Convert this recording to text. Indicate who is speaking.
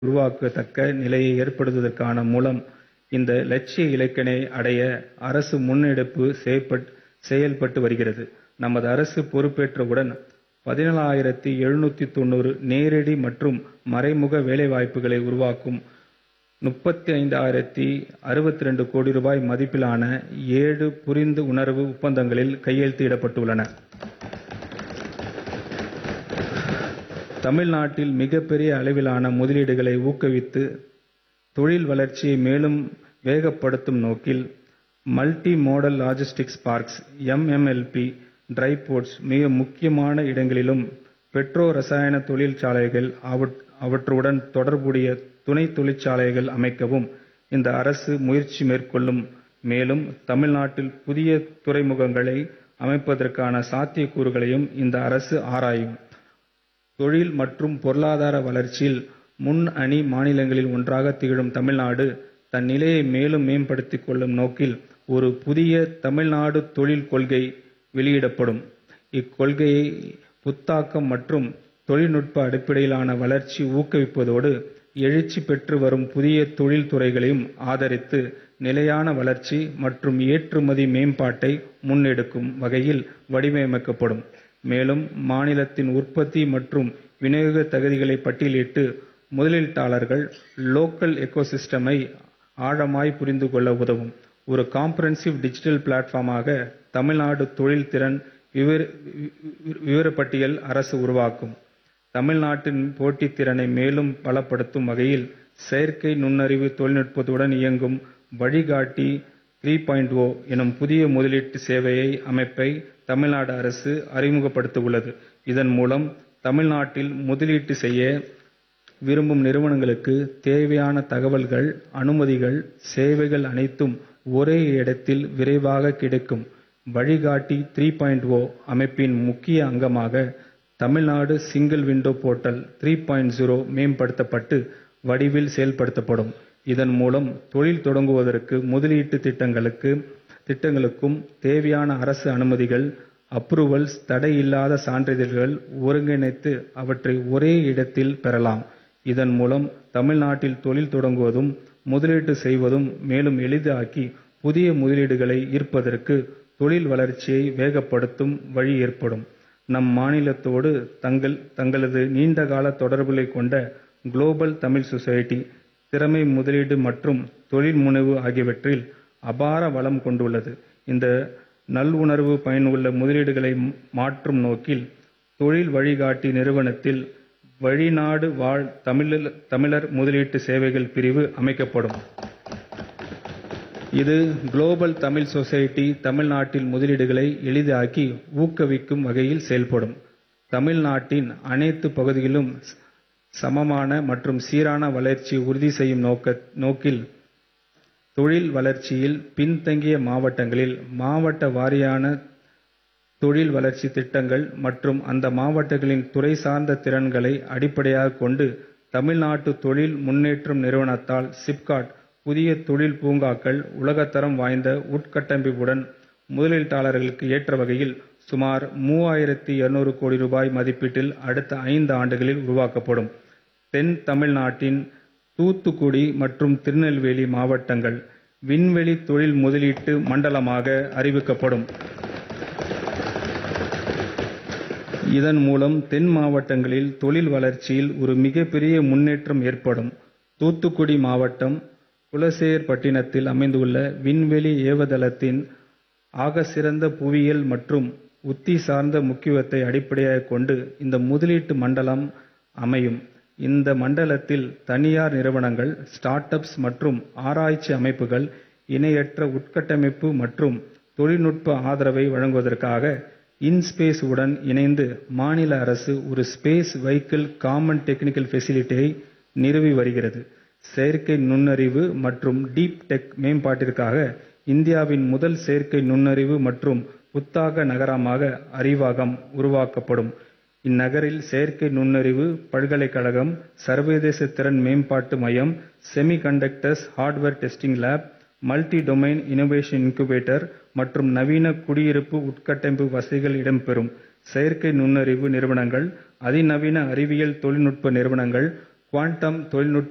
Speaker 1: உருவாக்கத்தக்க நிலையை ஏற்படுத்துவதற்கான மூலம் இந்த இலட்சிய இலக்கினை அடைய அரசு முன்னெடுப்பு செயல்பட்டு வருகிறது. நமது அரசு பொறுப்பேற்றவுடன் 17,790 நேரடி மற்றும் மறைமுக வேலைவாய்ப்புகளை உருவாக்கும் 35,062 கோடி ரூபாய் மதிப்பிலான 7 புரிந்து உணர்வு ஒப்பந்தங்களில் கையெழுத்திடப்பட்டுள்ளன. தமிழ்நாட்டில் மிகப்பெரிய அளவிலான முதலீடுகளை ஊக்குவித்து தொழில் வளர்ச்சியை மேலும் வேகப்படுத்தும் நோக்கில் multi modal logistics parks MMLP try ports மிக முக்கியமான இடங்களிலும் பெட்ரோ ரசாயன தொழிற்சாலைகள் அவற்றுடன் தொடர்புடைய துணை தொழிற்சாலைகள் அமைக்கவும் இந்த அரசு முயற்சி மேற்கொள்ளும். மேலும் தமிழ்நாட்டில் புதிய துறைமுகங்களை அமைப்பதற்கான சாத்தியக்கூறுகளையும் இந்த அரசு ஆராயும். தொழில் மற்றும் பொருளாதார வளர்ச்சியில் முன்னணி மாநிலங்களில் ஒன்றாக திகழும் தமிழ்நாடு தன் நிலையை மேலும் மேம்படுத்திக் கொள்ளும் நோக்கில் ஒரு புதிய தமிழ்நாடு தொழில் கொள்கை வெளியிடப்படும். இக்கொள்கையை புத்தாக்கம் மற்றும் தொழில்நுட்ப அடிப்படையிலான வளர்ச்சி ஊக்குவிப்பதோடு எழுச்சி பெற்று வரும் புதிய தொழில் துறைகளையும் ஆதரித்து நிலையான வளர்ச்சி மற்றும் ஏற்றுமதி மேம்பாட்டை முன்னெடுக்கும் வகையில் வடிவமைக்கப்படும். மேலும் மாநிலத்தின் உற்பத்தி மற்றும் விநியோக தகுதிகளை பட்டியலிட்டு முதலீட்டாளர்கள் லோக்கல் எக்கோசிஸ்டமை ஆழமாய் புரிந்து கொள்ள உதவும். ஒரு காம்ப்ரஹென்சிவ் டிஜிட்டல் பிளாட்ஃபார்மாக தமிழ்நாடு தொழில் திறன் விவரப்பட்டியல் அரசு உருவாக்கும். தமிழ்நாட்டின் போட்டித் திறனை மேலும் பலப்படுத்தும் வகையில் செயற்கை நுண்ணறிவு தொழில்நுட்பத்துடன் இயங்கும் வழிகாட்டி 3.0 எனும் புதிய முதலீட்டு சேவை அமைப்பை தமிழ்நாடு அரசு அறிமுகப்படுத்த உள்ளது. இதன் மூலம் தமிழ்நாட்டில் முதலீட்டு செய்ய விரும்பும் நிறுவனங்களுக்கு தேவையான தகவல்கள், அனுமதிகள், சேவைகள் அனைத்தும் ஒரே இடத்தில் விரைவாக கிடைக்கும். வழிகாட்டி 3.0 அமைப்பின் முக்கிய அங்கமாக தமிழ்நாடு சிங்கிள் விண்டோ போர்ட்டல் 3.0 மேம்படுத்தப்பட்டு வடிவில் செயல்படுத்தப்படும். இதன் மூலம் தொழில் தொடங்குவதற்கு முதலீட்டு திட்டங்களுக்கும் தேவையான அரசு அனுமதிகள், அப்ரூவல்ஸ், தடையில்லாத சான்றிதழ்கள் ஒருங்கிணைத்து அவற்றை ஒரே இடத்தில் பெறலாம். இதன் மூலம் தமிழ்நாட்டில் தொழில் தொடங்குவதும் முதலீட்டு செய்வதும் மேலும் எளிதாக்கி புதிய முதலீடுகளை ஈர்ப்பதற்கு தொழில் வளர்ச்சியை வேகப்படுத்தும் வழி ஏற்படும். நம் மாநிலத்தோடு தங்களது நீண்டகால தொடர்புகளை கொண்ட குளோபல் தமிழ் சொசைட்டி திறமை முதலீடு மற்றும் தொழில் முனைவு ஆகியவற்றில் அபார வளம் கொண்டுள்ளது. இந்த நல்லுணர்வு பயனுள்ள முதலீடுகளை மாற்றும் நோக்கில் தொழில் வழிகாட்டி நிறுவனத்தில் வெளிநாடு வாழ் தமிழர் முதலீட்டு சேவைகள் பிரிவு அமைக்கப்படும். இது குளோபல் தமிழ் சொசைட்டி தமிழ்நாட்டில் முதலீடுகளை எளிதாக்கி ஊக்குவிக்கும் வகையில் செயல்படும். தமிழ்நாட்டின் அனைத்து பகுதிகளிலும் சமமான மற்றும் சீரான வளர்ச்சியை உறுதி செய்யும் நோக்கில் தொழில் வளர்ச்சியில் பின்தங்கிய மாவட்டங்களில் மாவட்ட வாரியான தொழில் வளர்ச்சி திட்டங்கள் மற்றும் அந்த மாவட்டங்களின் துறை சார்ந்த திறன்களை அடிப்படையாக கொண்டு தமிழ்நாட்டு தொழில் முன்னேற்றம் நிறுவனத்தால் சிப்காட் புதிய தொழில் பூங்காக்கள் உலகத்தரம் வாய்ந்த உட்கட்டமைப்புடன் முதலீட்டாளர்களுக்கு ஏற்ற வகையில் சுமார் 3,200 கோடி ரூபாய் மதிப்பீட்டில் அடுத்த 5 ஆண்டுகளில் உருவாக்கப்படும். தென் தமிழ்நாட்டின் தூத்துக்குடி மற்றும் திருநெல்வேலி மாவட்டங்கள் விண்வெளி தொழில் முதலீட்டு மண்டலமாக அறிவிக்கப்படும். இதன் மூலம் தென் மாவட்டங்களில் தொழில் வளர்ச்சியில் ஒரு மிகப்பெரிய முன்னேற்றம் ஏற்படும். தூத்துக்குடி மாவட்டம் குலசேகரப்பட்டினத்தில் அமைந்துள்ள விண்வெளி ஏவுதளத்தின் ஆகச்சிறந்த புவியியல் மற்றும் உத்தி சார்ந்த முக்கியத்துவத்தை அடிப்படையாக கொண்டு இந்த முதலீட்டு மண்டலம் அமையும். இந்த மண்டலத்தில் தனியார் நிறுவனங்கள், ஸ்டார்ட் அப்ஸ் மற்றும் ஆராய்ச்சி அமைப்புகள் இணையற்ற உட்கட்டமைப்பு மற்றும் தொழில்நுட்ப ஆதரவை வழங்குவதற்காக இன்ஸ்பேஸ் உடன் இணைந்து மாநில அரசு ஒரு ஸ்பேஸ் வெஹிக்கிள் காமன் டெக்னிக்கல் ஃபெசிலிட்டியை நிறுவி வருகிறது. செயற்கை நுண்ணறிவு மற்றும் டீப் டெக் மேம்பாட்டிற்காக இந்தியாவின் முதல் செயற்கை நுண்ணறிவு மற்றும் புத்தாக்க நகரமாக அறிவாகம் உருவாக்கப்படும். இந்நகரில் செயற்கை நுண்ணறிவு பல்கலைக்கழகம், சர்வதேச திறன் மேம்பாட்டு மையம், semiconductors hardware testing lab, multi domain innovation incubator மற்றும் நவீன குடியிருப்பு உட்கட்டமைப்பு வசதிகள் இடம்பெறும். செயற்கை நுண்ணறிவு நிறுவனங்கள், அதிநவீன அறிவியல் தொழில்நுட்ப நிறுவனங்கள், குவாண்டம் தொழில்நுட்ப